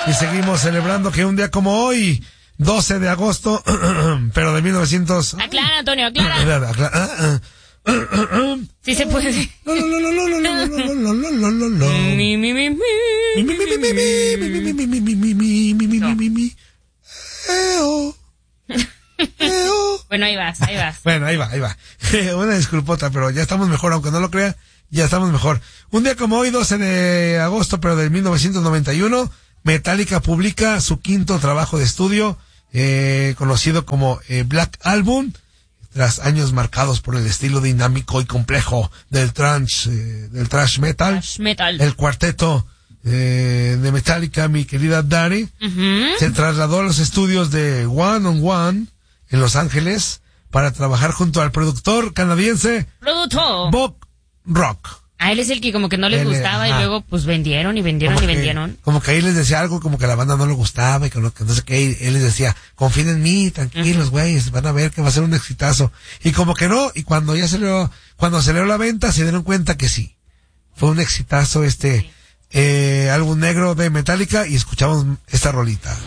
Y seguimos celebrando que un día como hoy, 12 de agosto, pero de 1900... Aclara, Antonio, aclara. Sí se puede. Bueno, ahí vas. Bueno, ahí va. Una disculpota, pero ya estamos mejor, aunque no lo crea, ya estamos mejor. Un día como hoy, 12 de agosto, pero de 1991, Metallica publica su quinto trabajo de estudio, conocido como Black Album, tras años marcados por el estilo dinámico y complejo del thrash metal. El cuarteto de Metallica, mi querida Dari, se trasladó a los estudios de One on One en Los Ángeles para trabajar junto al productor canadiense Bob Rock. A él es el que como que no les gustaba y luego pues vendieron. Como que ahí les decía algo, como que a la banda no le gustaba y que no sé qué, él les decía, confíen en mí, tranquilos, güeyes, van a ver que va a ser un exitazo. Y como que no, y cuando salió la venta se dieron cuenta que sí, fue un exitazo álbum negro de Metallica y escuchamos esta rolita.